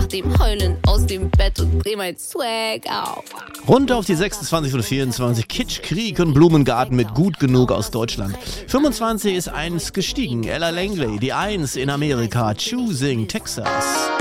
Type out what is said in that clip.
dem Heulen aus dem Bett und dreh mein Swag auf. Runter auf die 26 oder 24, Kitsch, Krieg und Blumengarten mit Gut genug aus Deutschland. 25 ist 1 gestiegen, Ella Langley, die 1 in Amerika, Choosing Texas.